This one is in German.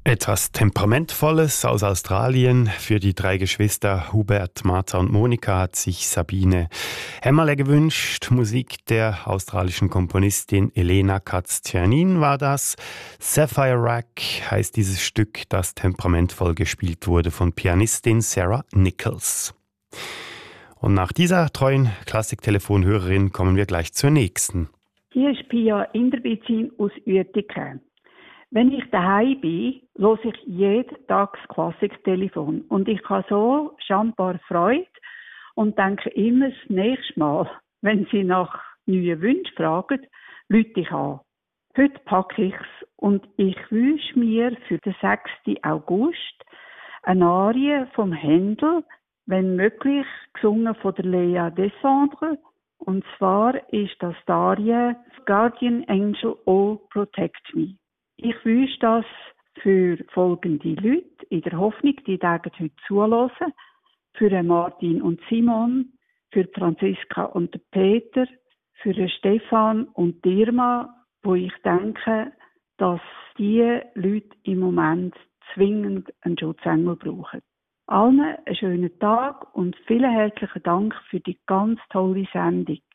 Etwas Temperamentvolles aus Australien. Für die drei Geschwister Hubert, Martha und Monika hat sich Sabine Hämmerle gewünscht. Musik der australischen Komponistin Elena Katz-Tjernin war das. Sapphire Rack heißt dieses Stück, das temperamentvoll gespielt wurde von Pianistin Sarah Nichols. Und nach dieser treuen Klassik-Telefonhörerin kommen wir gleich zur nächsten. Hier ist Pia Inderbizin aus Uetingen. Wenn ich daheim bin, höre ich jeden Tag das Klassiktelefon. Und ich habe so schambar Freude und denke immer das nächste Mal, wenn Sie nach neuen Wünschen fragen, rufe ich an. Heute packe ich es und ich wünsche mir für den 6. August eine Arie vom Händel, wenn möglich gesungen von der Lea Descendre. Und zwar ist das die Arie Guardian Angel, Oh Protect Me. Ich wünsche das für folgende Leute, in der Hoffnung, die heute zuhören, für den Martin und Simon, für die Franziska und den Peter, für den Stefan und die Irma, wo ich denke, dass diese Leute im Moment zwingend einen Schutzengel brauchen. Allen einen schönen Tag und vielen herzlichen Dank für die ganz tolle Sendung.